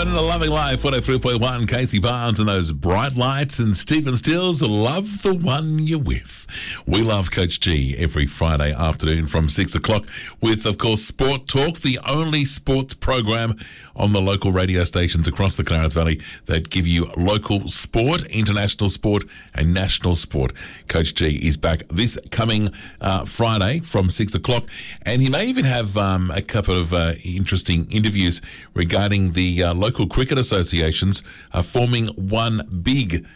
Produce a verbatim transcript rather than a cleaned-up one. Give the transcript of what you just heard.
Morning, a loving life, one oh three point one, Casey Barnes and those bright lights, and Stephen Stills, love the one you're with. We love Coach G every Friday afternoon from six o'clock with, of course, Sport Talk, the only sports program on the local radio stations across the Clarence Valley that give you local sport, international sport and national sport. Coach G is back this coming uh, Friday from six o'clock, and he may even have um, a couple of uh, interesting interviews regarding the uh, local cricket associations uh, forming one big